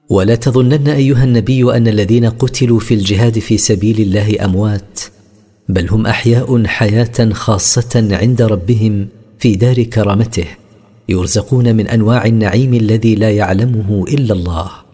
ولا تظنن أيها النبي أن الذين قتلوا في الجهاد في سبيل الله أموات، بل هم أحياء حياة خاصة عند ربهم في دار كرامته، يرزقون من أنواع النعيم الذي لا يعلمه إلا الله.